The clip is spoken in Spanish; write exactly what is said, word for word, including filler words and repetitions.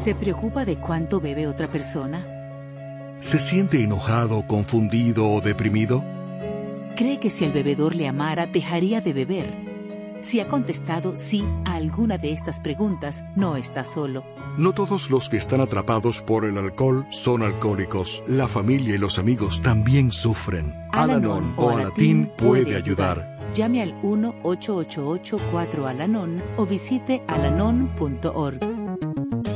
¿Se preocupa de cuánto bebe otra persona? ¿Se siente enojado, confundido o deprimido? ¿Cree que si el bebedor le amara, dejaría de beber? Si ha contestado sí a alguna de estas preguntas, no está solo. No todos los que están atrapados por el alcohol son alcohólicos. La familia y los amigos también sufren. Al-Anon o Alatín puede ayudar. Llame al uno ocho ocho ocho cuatro Al-Anon o visite alanon punto org.